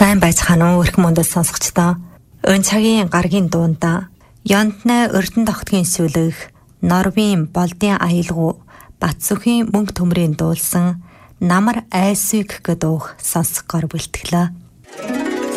Сайн байцгаана уу өрх мөндөд сонсогчдоо. Өн цагийн гаргийн дуунда Янтнай Эрдэнэ тогтгийн сүлэг, Норвийн Болдын аялгау, Батсүхийн мөнгө төмрийн дуулсан Намар айсыг гэдэг дуух сонсгоор бэлтгэлээ.